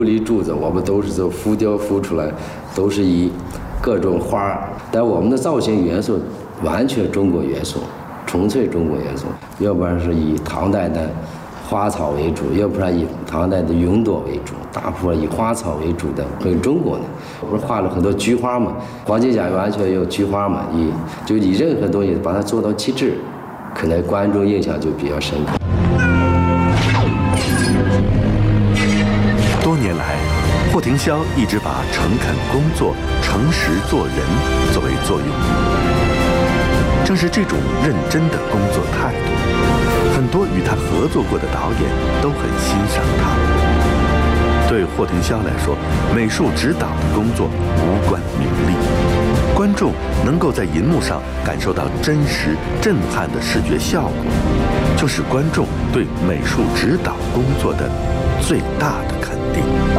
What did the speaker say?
离柱子我们都是浮雕浮出来，都是以各种花，但我们的造型元素完全中国元素，纯粹中国元素，要不然是以唐代的花草为主，要不然以唐代的云朵为主，大部分以花草为主的，跟中国的，不是画了很多菊花嘛？黄金甲完全有菊花嘛，以任何东西把它做到极致，可能观众印象就比较深刻。 多年来，霍廷霄一直把诚恳工作、诚实做人作为座右铭。正是这种认真的工作态度，很多与他合作过的导演都很欣赏他。对霍廷霄来说，美术指导的工作无关名利，观众能够在银幕上感受到真实、震撼的视觉效果，就是观众对美术指导工作的最大的肯定。